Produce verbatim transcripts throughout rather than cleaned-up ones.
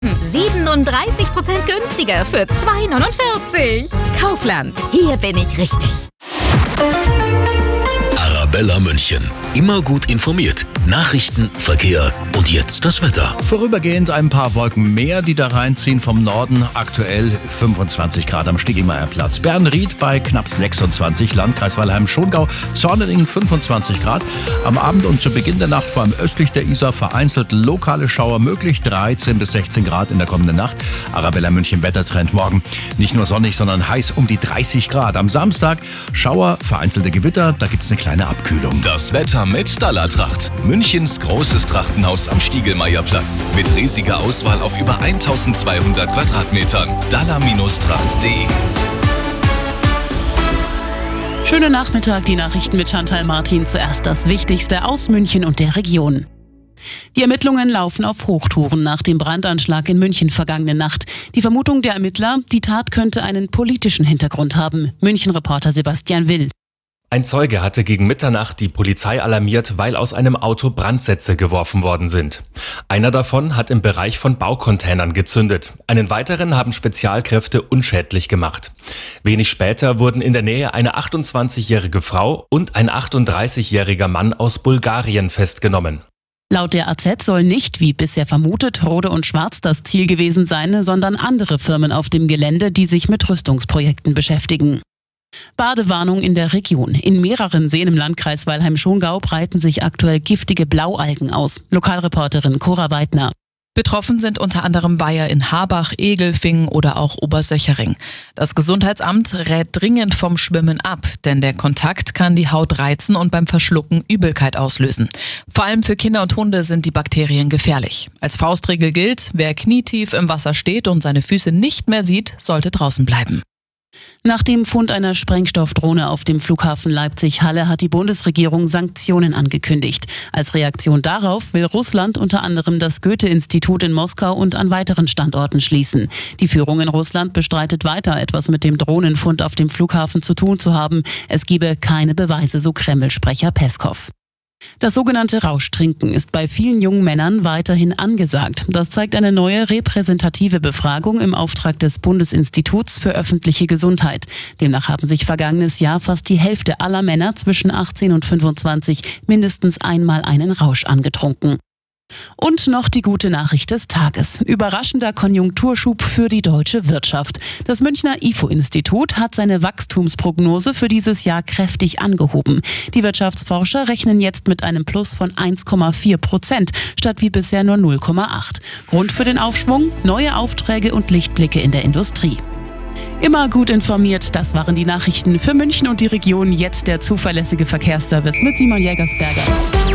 siebenunddreißig Prozent günstiger für zwei neunundvierzig. Kaufland, hier bin ich richtig. Arabella München. Immer gut informiert. Nachrichten, Verkehr und jetzt das Wetter. Vorübergehend ein paar Wolken mehr, die da reinziehen vom Norden. Aktuell fünfundzwanzig Grad am Stiegelmeierplatz. Bernried bei knapp sechsundzwanzig, Landkreis Weilheim-Schongau, Zorneding fünfundzwanzig Grad. Am Abend und zu Beginn der Nacht vor allem östlich der Isar vereinzelt lokale Schauer möglich. dreizehn bis sechzehn Grad in der kommenden Nacht. Arabella München Wettertrend morgen. Nicht nur sonnig, sondern heiß um die dreißig Grad. Am Samstag Schauer, vereinzelte Gewitter, da gibt es eine kleine Abkühlung. Das Wetter mit Dalla-Tracht. Münchens großes Trachtenhaus am Stiegelmeierplatz. Mit riesiger Auswahl auf über eintausendzweihundert Quadratmetern. dalla Tracht punkt de. Schönen Nachmittag, die Nachrichten mit Chantal Martin. Zuerst das Wichtigste aus München und der Region. Die Ermittlungen laufen auf Hochtouren nach dem Brandanschlag in München vergangene Nacht. Die Vermutung der Ermittler, die Tat könnte einen politischen Hintergrund haben. München-Reporter Sebastian Will. Ein Zeuge hatte gegen Mitternacht die Polizei alarmiert, weil aus einem Auto Brandsätze geworfen worden sind. Einer davon hat im Bereich von Baucontainern gezündet. Einen weiteren haben Spezialkräfte unschädlich gemacht. Wenig später wurden in der Nähe eine achtundzwanzigjährige Frau und ein achtunddreißigjähriger Mann aus Bulgarien festgenommen. Laut der A Z soll nicht, wie bisher vermutet, Rode und Schwarz das Ziel gewesen sein, sondern andere Firmen auf dem Gelände, die sich mit Rüstungsprojekten beschäftigen. Badewarnung in der Region. In mehreren Seen im Landkreis Weilheim-Schongau breiten sich aktuell giftige Blaualgen aus. Lokalreporterin Cora Weidner. Betroffen sind unter anderem Weiher in Harbach, Egelfingen oder auch Obersöchering. Das Gesundheitsamt rät dringend vom Schwimmen ab, denn der Kontakt kann die Haut reizen und beim Verschlucken Übelkeit auslösen. Vor allem für Kinder und Hunde sind die Bakterien gefährlich. Als Faustregel gilt, wer knietief im Wasser steht und seine Füße nicht mehr sieht, sollte draußen bleiben. Nach dem Fund einer Sprengstoffdrohne auf dem Flughafen Leipzig-Halle hat die Bundesregierung Sanktionen angekündigt. Als Reaktion darauf will Russland unter anderem das Goethe-Institut in Moskau und an weiteren Standorten schließen. Die Führung in Russland bestreitet weiter, etwas mit dem Drohnenfund auf dem Flughafen zu tun zu haben. Es gebe keine Beweise, so Kreml-Sprecher Peskov. Das sogenannte Rauschtrinken ist bei vielen jungen Männern weiterhin angesagt. Das zeigt eine neue repräsentative Befragung im Auftrag des Bundesinstituts für öffentliche Gesundheit. Demnach haben sich vergangenes Jahr fast die Hälfte aller Männer zwischen achtzehn und fünfundzwanzig mindestens einmal einen Rausch angetrunken. Und noch die gute Nachricht des Tages. Überraschender Konjunkturschub für die deutsche Wirtschaft. Das Münchner I F O-Institut hat seine Wachstumsprognose für dieses Jahr kräftig angehoben. Die Wirtschaftsforscher rechnen jetzt mit einem Plus von eins Komma vier Prozent statt wie bisher nur null Komma acht. Grund für den Aufschwung? Neue Aufträge und Lichtblicke in der Industrie. Immer gut informiert, das waren die Nachrichten für München und die Region. Jetzt der zuverlässige Verkehrsservice mit Simon Jägersberger.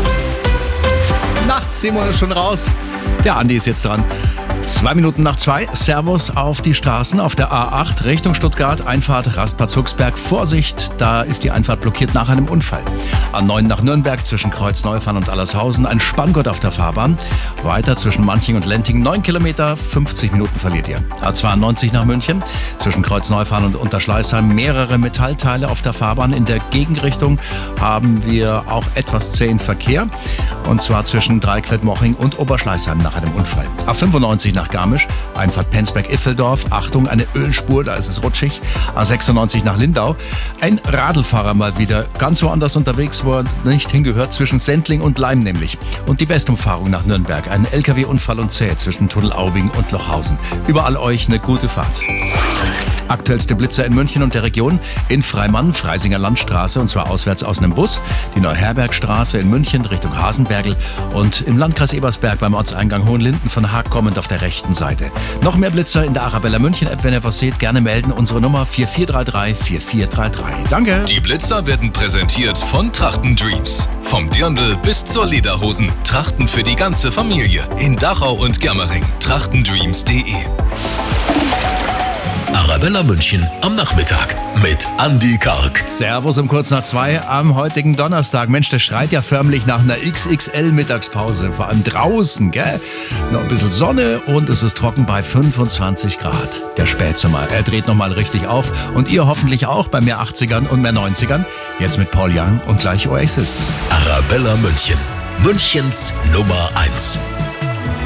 Na, Simon ist schon raus. Der Andi ist jetzt dran. Zwei Minuten nach zwei. Servus auf die Straßen auf der A acht Richtung Stuttgart. Einfahrt Rastplatz Huxberg. Vorsicht, da ist die Einfahrt blockiert nach einem Unfall. A neun nach Nürnberg zwischen Kreuz-Neufahren und Allershausen. Ein Spanngurt auf der Fahrbahn. Weiter zwischen Manching und Lentingen. neun Kilometer, fünfzig Minuten verliert ihr. A zweiundneunzig nach München. Zwischen Kreuz-Neufahren und Unterschleißheim. Mehrere Metallteile auf der Fahrbahn. In der Gegenrichtung haben wir auch etwas zähen Verkehr. Und zwar zwischen Dreiquelt-Moching und Oberschleißheim nach einem Unfall. A fünfundneunzig nach Garmisch, Einfahrt Penzberg-Iffeldorf. Achtung, eine Ölspur, da ist es rutschig. A sechsundneunzig nach Lindau. Ein Radlfahrer mal wieder ganz woanders unterwegs, wo er nicht hingehört, zwischen Sendling und Leim nämlich. Und die Westumfahrung nach Nürnberg. Ein L K W-Unfall und zäh zwischen Tunnelaubing und Lochhausen. Überall euch eine gute Fahrt. Aktuellste Blitzer in München und der Region. In Freimann, Freisinger Landstraße, und zwar auswärts aus einem Bus. Die Neuherbergstraße in München Richtung Hasenbergl. Und im Landkreis Ebersberg beim Ortseingang Hohenlinden von Haag kommend auf der rechten Seite. Noch mehr Blitzer in der Arabella München App. Wenn ihr was seht, gerne melden. Unsere Nummer vier vier drei drei vier vier drei drei. Danke. Die Blitzer werden präsentiert von Trachten Dreams. Vom Dirndl bis zur Lederhosen. Trachten für die ganze Familie. In Dachau und Germering. trachtendreams punkt de. Arabella München am Nachmittag mit Andi Karg. Servus um kurz nach zwei am heutigen Donnerstag. Mensch, das schreit ja förmlich nach einer X X L-Mittagspause. Vor allem draußen, gell? Noch ein bisschen Sonne und es ist trocken bei fünfundzwanzig Grad. Der Spätsommer, er dreht nochmal richtig auf. Und ihr hoffentlich auch bei mehr achtzigern und mehr neunzigern. Jetzt mit Paul Young und gleich Oasis. Arabella München. Münchens Nummer eins.